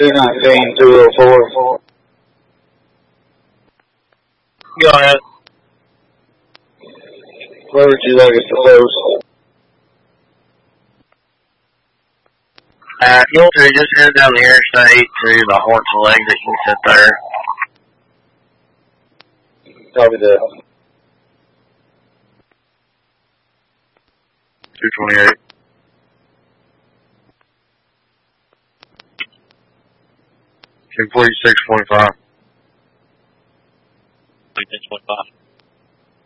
219-204. Go ahead. Where would you like us to post? You'll just head down the interstate to the Hartsville exit. You can sit there. Copy that. 228. King 46.5.